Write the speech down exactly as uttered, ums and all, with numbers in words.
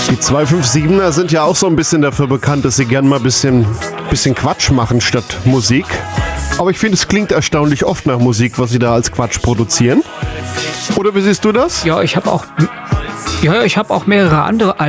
Die zwei fünf siebener sind ja auch so ein bisschen dafür bekannt, dass sie gern mal ein bisschen, bisschen Quatsch machen statt Musik. Aber ich finde, es klingt erstaunlich oft nach Musik, was sie da als Quatsch produzieren. Oder wie siehst du das? Ja, ich habe auch, ja, ich habe auch mehrere andere Alben